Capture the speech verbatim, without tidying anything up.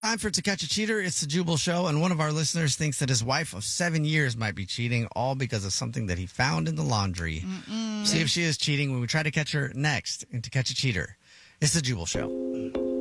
Time for To Catch a Cheater. It's the Jubal Show, and one of our listeners thinks that his wife of seven years might be cheating, all because of something that he found in the laundry. Mm-mm. See if she is cheating when we try to catch her next in To Catch a Cheater. It's the Jubal Show.